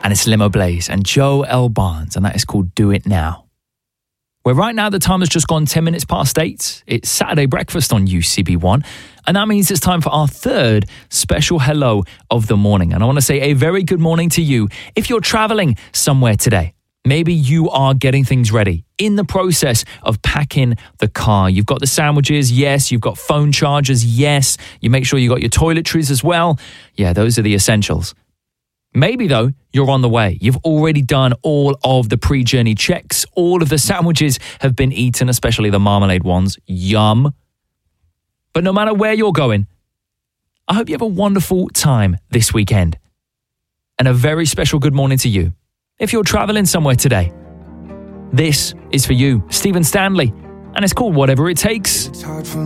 And it's Limo Blaze and Joe L. Barnes, and that is called Do It Now. Well, right now the time has just gone 10 minutes past 8. It's Saturday breakfast on UCB1, and that means it's time for our third special hello of the morning. And I want to say a very good morning to you if you're traveling somewhere today. Maybe you are getting things ready, in the process of packing the car. You've got the sandwiches, yes. You've got phone chargers, yes. You make sure you got your toiletries as well. Yeah, those are the essentials. Maybe, though, you're on the way. You've already done all of the pre-journey checks. All of the sandwiches have been eaten, especially the marmalade ones. Yum. But no matter where you're going, I hope you have a wonderful time this weekend. And a very special good morning to you. If you're traveling somewhere today, this is for you, Stephen Stanley, and it's called Whatever It Takes.